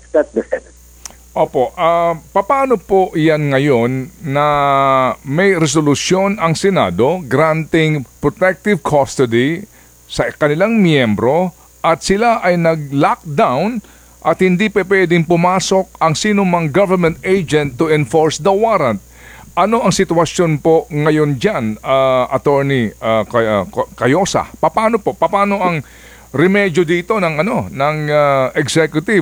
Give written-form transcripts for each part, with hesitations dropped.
not the Senate. Opo, paano po iyan ngayon na may resolusyon ang Senado granting protective custody sa kanilang miyembro at sila ay nag-lockdown at hindi pa pwedeng pumasok ang sinumang government agent to enforce the warrant? Ano ang sitwasyon po ngayon dyan, Attorney Cayosa? Paano ang remedyo dito ng executive?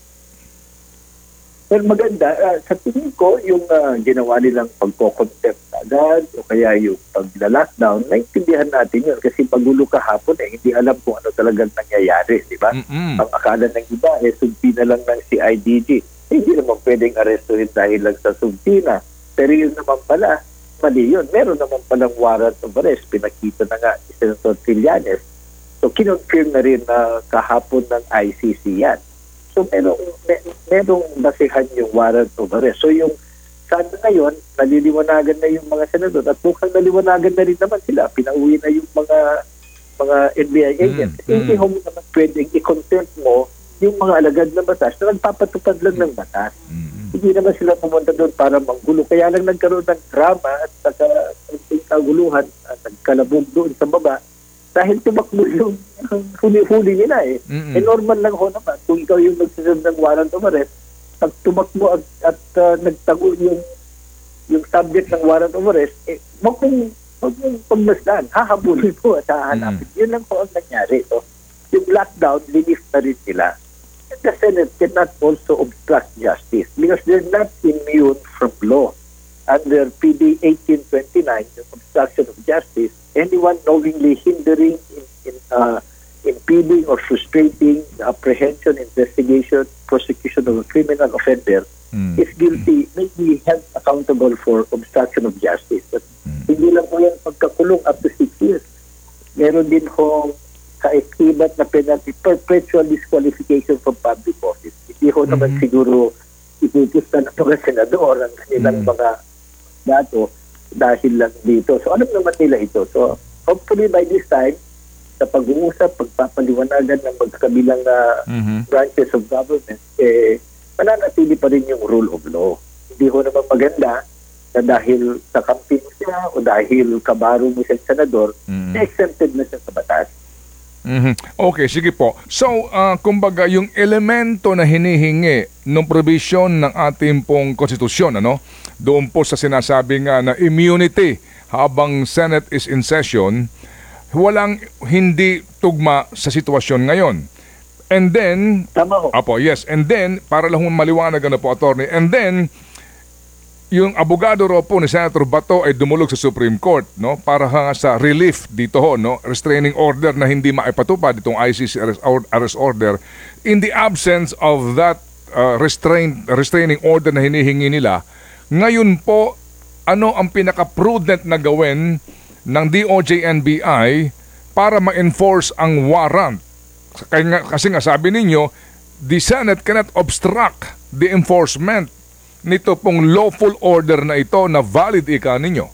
Well, maganda. Sa tingin ko, yung ginawa nilang pagko-contempt agad o kaya yung pag-lockdown, naintindihan natin yun. Kasi pagulo kahapon, hindi alam kung ano talagang nangyayari, di ba? Ang akala ng iba, sumpi na lang ng CIDG. Hindi naman pwedeng arestuhin dahil lang sa sumpi na. Pero yun naman pala, mali yun. Meron naman palang warrant of arrest. Pinakita na nga si Senator Trillanes. So, kinonfirm na rin kahapon ng ICC yan. So, merong basihan yung warrant of arrest. So, yung sana ngayon, naliliwanagan na yung mga senador at mukhang naliwanagan na rin naman sila. Pinauwi na yung mga NBI agents. Hindi mo naman pwedeng i-contempt mo yung mga alagad na batas na nagpapatupad lang ng batas. Hindi naman sila pumunta doon para manggulo. Kaya lang nagkaroon ng drama at kaguluhan at nagkalabog doon sa baba dahil tumakbo yung huli-huli nila eh. Normal lang ho naman. Kung ikaw yung nagsiserve ng warrant of arrest, pag tumakbo at nagtago yung subject ng warrant of arrest, wag mong pagmasdan. Hahabulin po at hahanapin. Yun lang po ang nangyari. So, yung lockdown, linis na rin nila. And the Senate cannot also obstruct justice because they're not immune from law. Under PD 1829, yung obstruction of justice, anyone knowingly hindering, impeding or frustrating the apprehension, investigation, prosecution of a criminal offender is guilty, may be held accountable for obstruction of justice. But hindi lang po yan pagkakulong up to 6 years. Meron din ho kaikibat na penalty, perpetual disqualification from public office. Hindi ho naman siguro ipupusta ng mga senador ang kanilang mga dato dahil lang dito. So, alam naman nila ito. So, hopefully by this time, sa pag-uusap, pagpapaliwanagan ng magkabilang branches of government, mananatili pa rin yung rule of law. Hindi ho naman maganda na dahil sa kampi mo siya o dahil kabaro mo siya senador, exempted na siya sa batas. Okay, sige po. So, kumbaga, yung elemento na hinihingi ng provision ng ating pong konstitusyon, doon po sa sinasabi nga na immunity habang Senate is in session, walang hindi tugma sa sitwasyon ngayon. And then, tama ho. Apo, yes. And then, para lang maliwanag po, Attorney, and then, yung abogado raw po ni Senator Bato ay dumulog sa Supreme Court, para sa relief dito restraining order na hindi maipatupad itong ICC arrest order in the absence of that restraining order na hinihingi nila. Ngayon po, ano ang pinaka-prudent na gawin ng DOJ NBI para ma-enforce ang warrant? Kasi nga sabi ninyo, the Senate cannot obstruct the enforcement nito pong lawful order na ito na valid ika ninyo.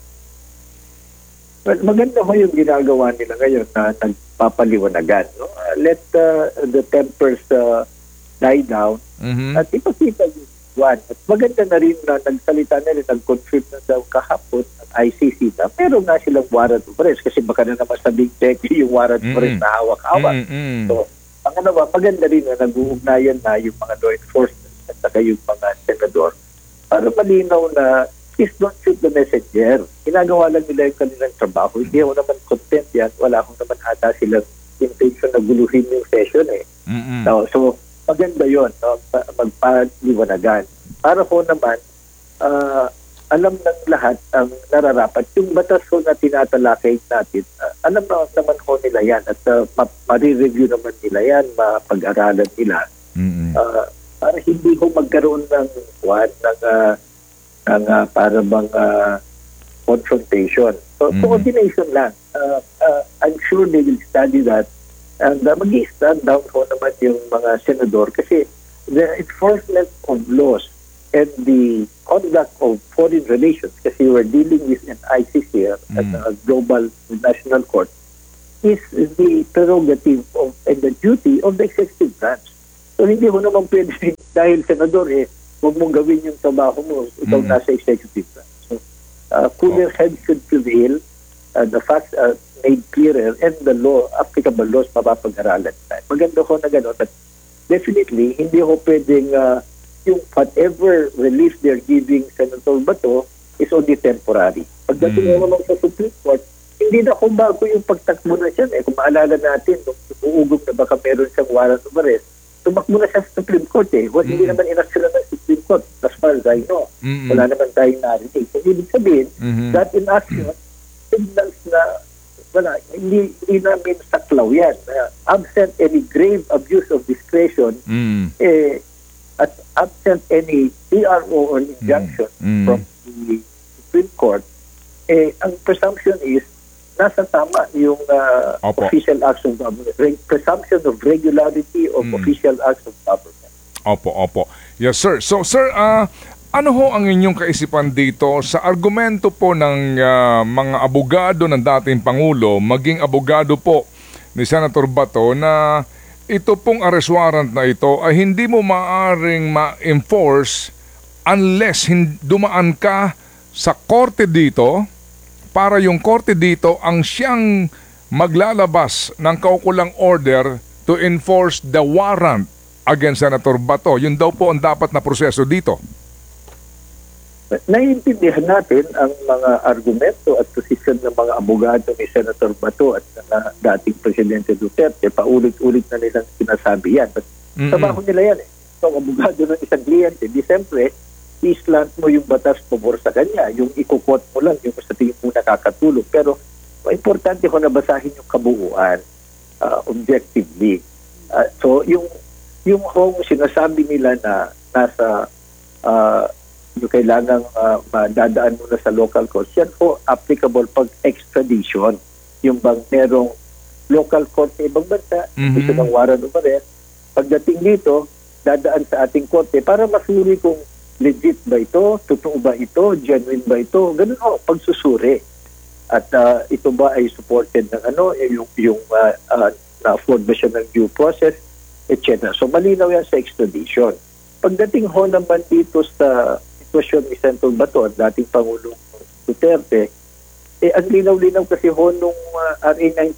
Well, maganda ho yung ginagawa nila ngayon na nagpapaliwanagan. Let the tempers die down at ipakita yung one. At maganda na rin na nagsalita na rin, nag-confirm na daw kahapon at ICC na meron nga silang warrant of arrest kasi baka na naman sabing check yung warrant of arrest na hawak-hawak. So, pangalawa, maganda rin na nag-uugnayan na yung mga law enforcement at saka yung mga senador para malinaw na please don't shoot the messenger. Ginagawa lang nila yung kanilang trabaho. Hindi ako naman content yan. Wala akong naman ata silang intention na guluhin yung session eh. So, maganda yun, magpaliwanagan. Para po naman, alam ng lahat ang nararapat. Yung batas ho na tinatalakay natin, alam naman ho nila yan at ma-review naman nila yan, mapag-aralan nila. Para hindi ho magkaroon ng para bang confrontation. So, coordination lang. I'm sure they will study that. And mag-i-stand down ho naman yung mga senador kasi the enforcement of laws and the conduct of foreign relations, kasi we're dealing with an ICC at a global national court, is the prerogative of and the duty of the executive branch. So hindi ko naman pwede dahil senador huwag mong gawin yung trabaho mo. Ikaw nasa executive branch. So cooler heads should prevail. The facts are made clearer and the applicable laws mapapag-aralan tayo. Maganda ko na gano'n. But definitely, hindi ko pwedeng yung whatever relief they're giving Senator Bato is only temporary. Pagdating naman sa Supreme Court, hindi na kung bago yung pagtakbo na siya. Kung maalala natin, nung uugong na baka meron siyang warrant of arrest, tumakbo na siya sa Supreme Court Hindi naman inaksyon ng Supreme Court as far as I know. Wala naman tayong narinig. So, ibig sabihin, that inaction, signals na wala, hindi namin saklaw yan. Absent any grave abuse of discretion, at absent any PRO or injunction from the Supreme Court, ang presumption is nasa tama yung official acts of government. Presumption of regularity of official acts of government. Opo. Yes, sir. So, sir, ano ho ang inyong kaisipan dito sa argumento po ng mga abogado ng dating Pangulo, maging abogado po ni Senator Bato na ito pong arrest warrant na ito ay hindi mo maaring ma-enforce unless dumaan ka sa korte dito para yung korte dito ang siyang maglalabas ng kaukulang order to enforce the warrant against Senator Bato. Yun daw po ang dapat na proseso dito. Naiintindihan natin ang mga argumento at posisyon ng mga abogado ni Senator Bato at dating Presidente Duterte. Paulit-ulit na nilang sinasabi yan. But trabaho nila yan So, abogado ng isang kliyente, di siyempre, i-slant mo yung batas pabor sa kanya. Yung ikukot mo lang, yung sa tingin mo nakakatulong. Pero, importante ko na basahin yung kabuuan objectively. So, yung sinasabi nila na nasa yung kailangang madadaan muna sa local court, yan po applicable pag extradition. Yung bang merong local court sa ibang bansa, gusto ng warrant of arrest, pagdating dito, dadaan sa ating korte para masuri kung legit ba ito, totoo ba ito, genuine ba ito, ganun pagsusuri. At ito ba ay supported ng yung na-afford ba siya ng due process, etc. So malinaw yan sa extradition. Pagdating ho naman dito sa sitwasyon ni Senator Bato, dating Pangulong Duterte, ang linaw-linaw kasi ho nung RA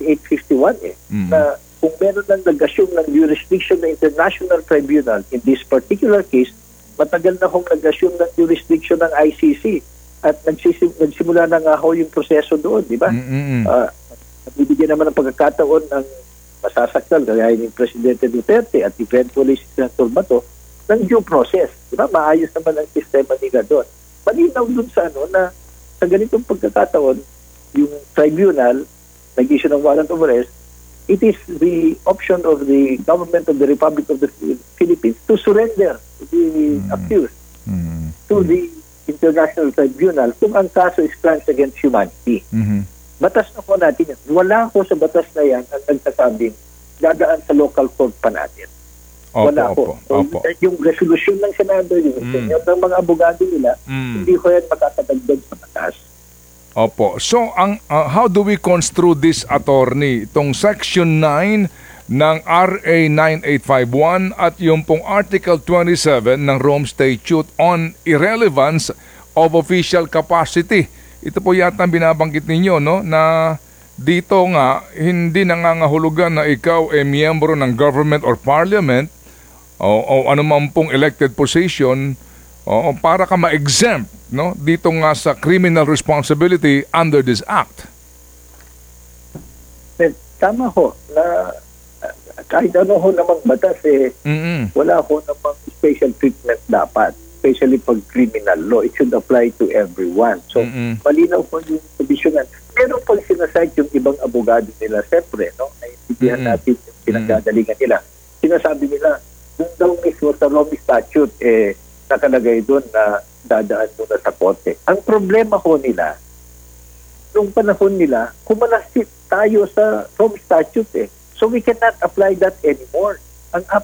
9851 na kung meron ng nag-assume ng jurisdiction ng International Tribunal, in this particular case, matagal na hong nag-assume ng jurisdiction ng ICC at nagsimula na nga ho yung proseso doon, di ba? Nabibigyan naman ng pagkakataon ng masasaktal, kaya yung Presidente Duterte at eventually si Senator Bato, ng due process. Di ba? Maayos naman ang sistema nila doon. Malinaw doon sa na sa ganitong pagkakataon, yung tribunal, nag-issue ng warrant of arrest, it is the option of the government of the Republic of the Philippines to surrender the accused to the International Tribunal kung ang kaso is crimes against humanity. Batas na po natin yan. Wala ko sa batas na yan ang nagsasabing dadaan sa local court pa natin. Wala po. So, yung resolution ng Senado, yung opinion ng mga abogado nila, hindi ko yan makakadagdag sa batas. Opo. So, how do we construe this, attorney? Itong Section 9 ng RA 9851 at yung pong Article 27 ng Rome Statute on irrelevance of official capacity. Ito po yata ang binabanggit ninyo, no? Na dito nga, hindi nangangahulugan na ikaw ay miyembro ng government or parliament o anuman pong elected position para ka ma-exempt, no? Dito nga sa criminal responsibility under this act. Tama ho na kahit ano ho namang batas wala ho namang special treatment dapat, especially pag criminal law. It should apply to everyone. So malinaw po yung provisionan. Pero pag sinasite yung ibang abogado nila, siyempre, no? Naiintindihan natin yung pinagdadalingan nila. Sinasabi nila, yung daw mismo sa Rome Statute, nakalagay doon na dadaan muna sa korte. Ang problema ho nila, nung panahon nila, kumalasit tayo sa Rome Statute So we cannot apply that anymore. Ang